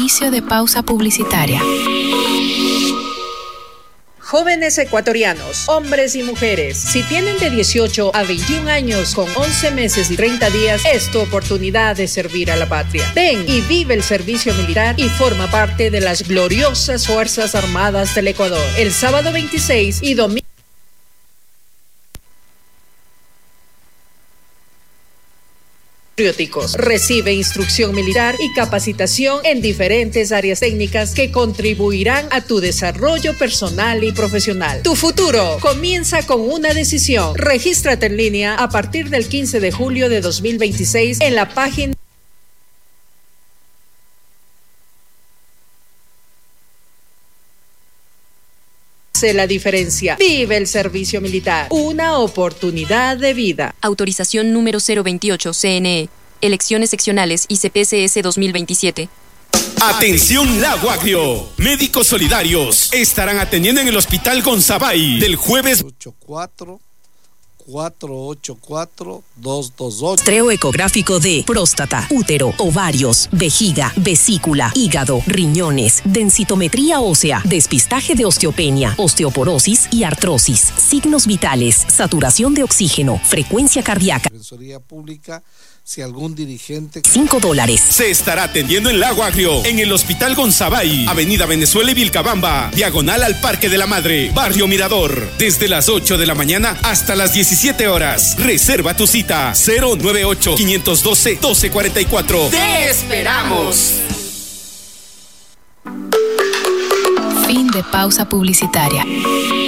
Inicio de pausa publicitaria. Jóvenes ecuatorianos, hombres y mujeres, si tienen de 18 a 21 años con 11 meses y 30 días, es tu oportunidad de servir a la patria. Ven y vive el servicio militar y forma parte de las gloriosas Fuerzas Armadas del Ecuador. El sábado 26 y domingo patrióticos. Recibe instrucción militar y capacitación en diferentes áreas técnicas que contribuirán a tu desarrollo personal y profesional. Tu futuro comienza con una decisión. Regístrate en línea a partir del 15 de julio de 2026 en la página la diferencia. Vive el servicio militar. Una oportunidad de vida. Autorización número 028 CNE. Elecciones seccionales y CPCS 2027. Atención Lago Agrio. Médicos solidarios estarán atendiendo en el Hospital Gonzabay del jueves 484-228. Muestreo ecográfico de próstata, útero, ovarios, vejiga, vesícula, hígado, riñones, densitometría ósea, despistaje de osteopenia, osteoporosis y artrosis, signos vitales, saturación de oxígeno, frecuencia cardíaca. Defensoría Pública, si algún dirigente... $5. se estará atendiendo en Lago Agrio, en el Hospital Gonzabay, Avenida Venezuela y Vilcabamba, diagonal al Parque de la Madre, Barrio Mirador, desde las 8 de la mañana hasta las 17 horas. Reserva tu cita 098-512-1244. ¡Te esperamos! Fin de pausa publicitaria.